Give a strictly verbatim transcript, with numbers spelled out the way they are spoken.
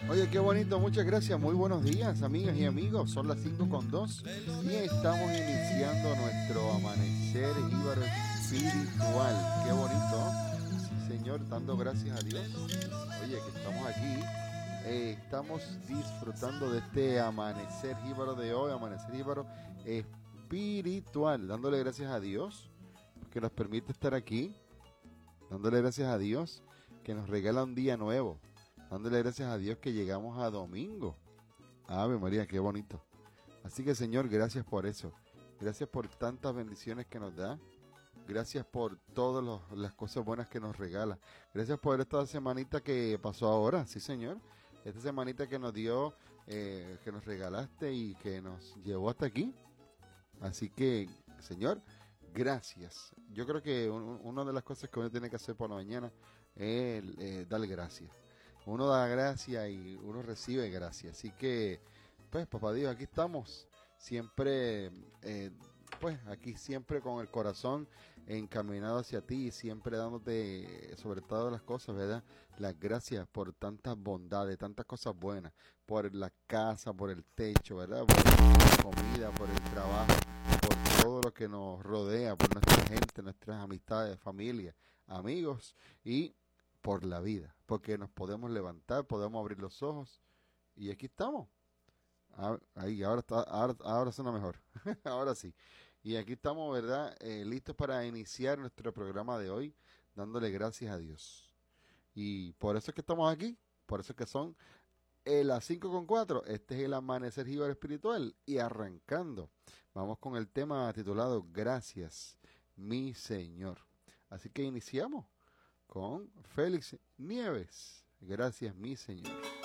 Oye, qué bonito, muchas gracias. Muy buenos días, amigas y amigos. Son las cinco con dos y estamos iniciando nuestro amanecer jíbaro espiritual. Qué bonito. Sí, señor, dando gracias a Dios. Oye, que estamos aquí. Eh, estamos disfrutando de este amanecer jíbaro de hoy, amanecer jíbaro espiritual, dándole gracias a Dios que nos permite estar aquí, dándole gracias a Dios que nos regala un día nuevo, dándole gracias a Dios que llegamos a domingo. Ave María, qué bonito. Así que Señor, gracias por eso. Gracias por tantas bendiciones que nos da. Gracias por todas los- las cosas buenas que nos regala. Gracias por esta semanita que pasó ahora, sí Señor. Esta semanita que nos dio, eh, que nos regalaste y que nos llevó hasta aquí. Así que, Señor, gracias. Yo creo que un- una de las cosas que uno tiene que hacer por la mañana es eh, darle gracias. Uno da gracias y uno recibe gracias. Así que, pues, papá Dios, aquí estamos. Siempre, eh, pues, aquí siempre con el corazón encaminado hacia ti, siempre dándote, sobre todas las cosas, ¿verdad? Las gracias por tantas bondades, tantas cosas buenas, por la casa, por el techo, ¿verdad? Por la comida, por el trabajo, por todo lo que nos rodea, por nuestra gente, nuestras amistades, familia, amigos y por la vida, porque nos podemos levantar, podemos abrir los ojos y aquí estamos. Ah, ahí, ahora, está, ahora, ahora suena mejor, ahora sí. Y aquí estamos, ¿verdad? Eh, listos para iniciar nuestro programa de hoy, dándole gracias a Dios. Y por eso es que estamos aquí, por eso es que son eh, las cinco con cuatro. Este es el amanecer jíbaro espiritual. Y arrancando, vamos con el tema titulado Gracias, mi Señor. Así que iniciamos con Félix Nieves. Gracias, mi Señor.